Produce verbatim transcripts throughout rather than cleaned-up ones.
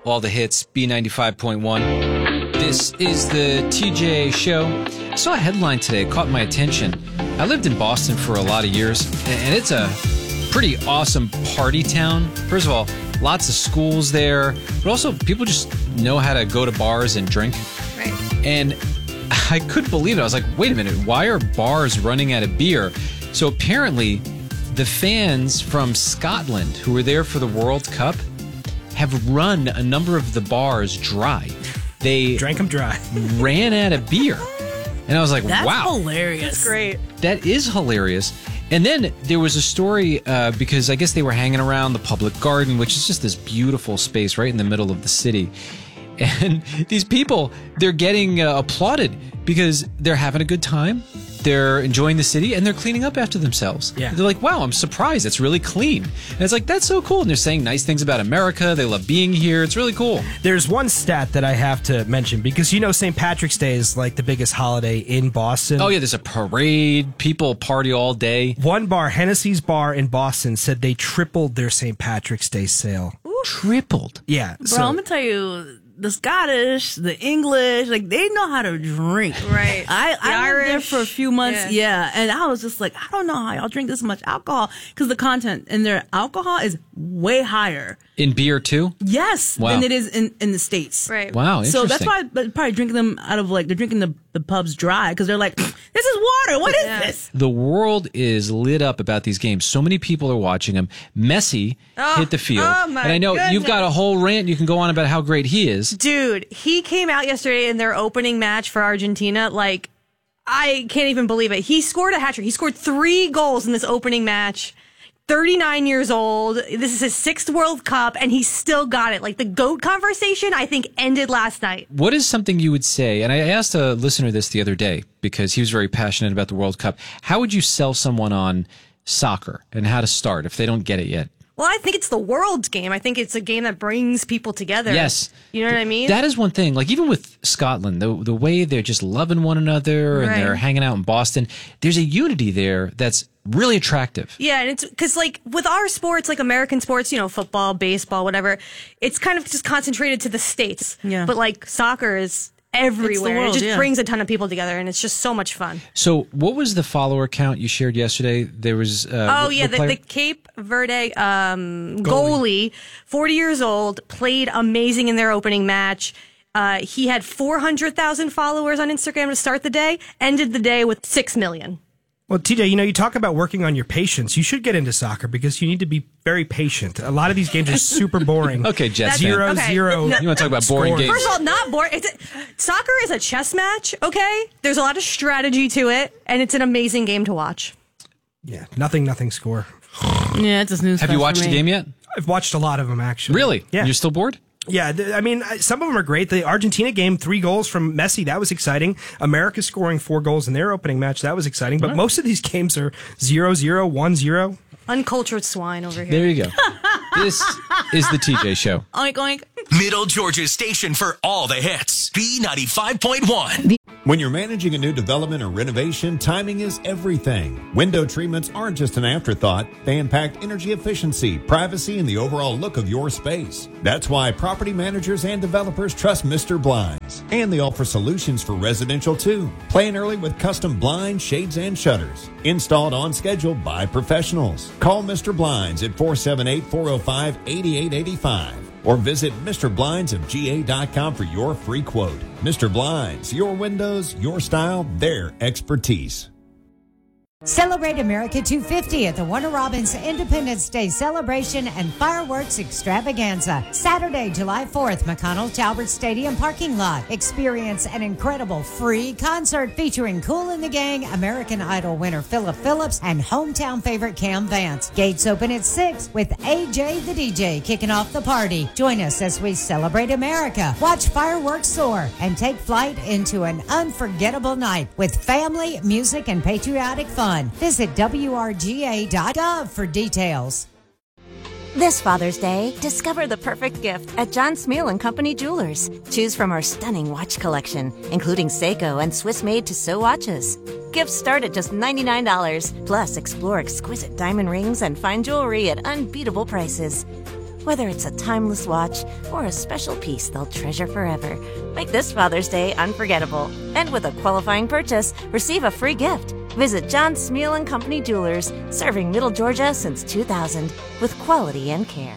All the hits, B ninety-five point one. This is the T J Show. I saw a headline today. It caught my attention. I lived in Boston for a lot of years, and it's a pretty awesome party town. First of all, lots of schools there, but also people just know how to go to bars and drink. Right. And I couldn't believe it. I was like, wait a minute, why are bars running out of beer? So apparently, the fans from Scotland who were there for the World Cup have run a number of the bars dry. They drank them dry. ran out of beer. And I was like, That's wow. hilarious. That's great. That is hilarious. And then there was a story uh, because I guess they were hanging around the Public Garden, which is just this beautiful space right in the middle of the city. And these people, they're getting uh, applauded because they're having a good time. They're enjoying the city, and they're cleaning up after themselves. Yeah. They're like, wow, I'm surprised. It's really clean. And it's like, that's so cool. And they're saying nice things about America. They love being here. It's really cool. There's one stat that I have to mention because you know Saint Patrick's Day is like the biggest holiday in Boston. Oh, yeah, there's a parade. People party all day. One bar, Hennessy's Bar in Boston, said they tripled their Saint Patrick's Day sale. Tripled. Yeah. Bro, so, I'm going to tell you, the Scottish, the English, like, they know how to drink. Right. I, The I lived there Irish. for a few months, Yeah. yeah. And I was just like, I don't know how y'all drink this much alcohol. Because the content in their alcohol is way higher. In beer, too? Yes. Wow. Than it is in, in the States. Right. Wow, interesting. So that's why they're probably drinking them out of, like, they're drinking the, the pubs dry. Because they're like, this is water. What is Yeah. this? The world is lit up about these games. So many people are watching them. Messi Oh, hit the field. oh my and I know you've got a whole rant you can go on about how great he is. Dude, he came out yesterday in their opening match for Argentina. Like, I can't even believe it. He scored a hat trick. He scored three goals in this opening match. thirty-nine years old. This is his sixth World Cup, and he still got it. Like, the GOAT conversation, I think, ended last night. What is something you would say? And I asked a listener this the other day because he was very passionate about the World Cup. How would you sell someone on soccer and how to start if they don't get it yet? Well, I think it's the world's game. I think it's a game that brings people together. Yes. You know what I mean? That is one thing. Like, even with Scotland, the the way they're just loving one another and Right. they're hanging out in Boston, there's a unity there that's really attractive. Yeah, and it's because, like, with our sports, like American sports, you know, football, baseball, whatever, it's kind of just concentrated to the States. Yeah. But, like, soccer is everywhere. world, it just yeah. brings a ton of people together, and it's just so much fun. So what was the follower count you shared yesterday? There was... Uh, Oh, what- yeah, what the, player- the Cape Verde um, Goalie. goalie, forty years old, played amazing in their opening match. Uh, he had four hundred thousand followers on Instagram to start the day, ended the day with six million. well, T J, you know, you talk about working on your patience. You should get into soccer because you need to be very patient. A lot of these games are super boring. Okay, Jets fan. Zero, Okay. zero. No- You want to talk about boring Score. games? First of all, not boring. It's a, soccer is a chess match, okay? There's a lot of strategy to it, and it's an amazing game to watch. Yeah, nothing, nothing score. Yeah, it's a snooze Have fest you for watched the me. game yet? I've watched a lot of them, actually. Really? Yeah. You're still bored? Yeah, th- I mean, I- some of them are great. The Argentina game, three goals from Messi, that was exciting. America scoring four goals in their opening match, that was exciting. But most of these games are zero zero, one zero. Uncultured swine over here. There you go. This is the T J Show. Oink, oink. Middle Georgia's station for all the hits. B ninety-five point one. When you're managing a new development or renovation, timing is everything. Window treatments aren't just an afterthought. They impact energy efficiency, privacy, and the overall look of your space. That's why property managers and developers trust Mister Blinds. And they offer solutions for residential too. Plan early with custom blinds, shades, and shutters. Installed on schedule by professionals. Call Mister Blinds at four seven eight, four oh five, eight eight eight five. Or visit Mister Blinds of G A dot com for your free quote. Mister Blinds, your windows, your style, their expertise. Celebrate America two fifty at the Warner Robins Independence Day celebration and fireworks extravaganza. Saturday, July fourth, McConnell Talbert Stadium parking lot. Experience an incredible free concert featuring Kool and the Gang, American Idol winner Philip Phillips, and hometown favorite Cam Vance. Gates open at six with A J the D J kicking off the party. Join us as we celebrate America, watch fireworks soar, and take flight into an unforgettable night with family, music, and patriotic fun. Visit W R G A dot gov for details. This Father's Day, discover the perfect gift at John Smeal and Company Jewelers. Choose from our stunning watch collection, including Seiko and Swiss-made Tissot watches. Gifts start at just ninety-nine dollars. Plus, explore exquisite diamond rings and fine jewelry at unbeatable prices. Whether it's a timeless watch or a special piece they'll treasure forever, make this Father's Day unforgettable. And with a qualifying purchase, receive a free gift. Visit John Smeal and Company Jewelers, serving Middle Georgia since two thousand with quality and care.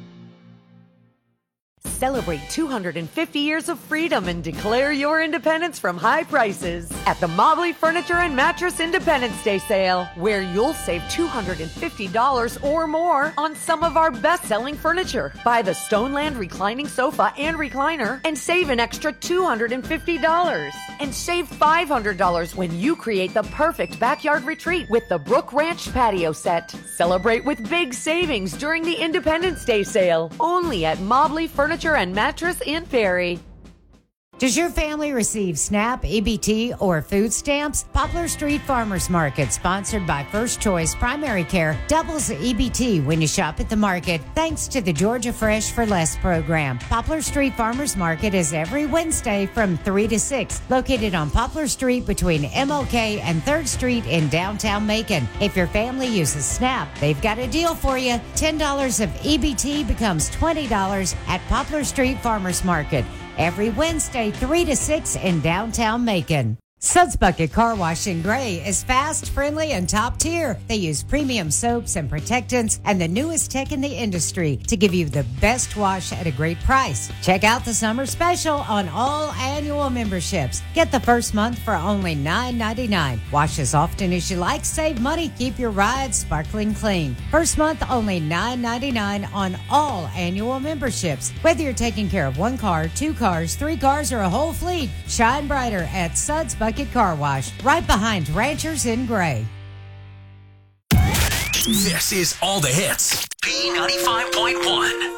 Celebrate two hundred fifty years of freedom and declare your independence from high prices at the Mobley Furniture and Mattress Independence Day sale, where you'll save two hundred fifty dollars or more on some of our best-selling furniture. Buy the Stoneland reclining sofa and recliner and save an extra two hundred fifty dollars. And save five hundred dollars when you create the perfect backyard retreat with the Brook Ranch patio set. Celebrate with big savings during the Independence Day sale, only at Mobley Furniture and Mattress in Perry. Does your family receive SNAP, E B T, or food stamps? Poplar Street Farmers Market, sponsored by First Choice Primary Care, doubles the E B T when you shop at the market, thanks to the Georgia Fresh for Less program. Poplar Street Farmers Market is every Wednesday from three to six, located on Poplar Street between M L K and third Street in downtown Macon. If your family uses SNAP, they've got a deal for you. ten dollars of E B T becomes twenty dollars at Poplar Street Farmers Market. Every Wednesday, three to six in downtown Macon. Suds Bucket Car Wash in Gray is fast, friendly, and top tier. They use premium soaps and protectants and the newest tech in the industry to give you the best wash at a great price. Check out the summer special on all annual memberships. Get the first month for only nine ninety-nine. Wash as often as you like, save money, keep your ride sparkling clean. First month only nine ninety-nine on all annual memberships. Whether you're taking care of one car, two cars, three cars, or a whole fleet, shine brighter at Suds Bucket Car Wash, right behind Ranchers in Gray. This is All the Hits. B ninety-five point one.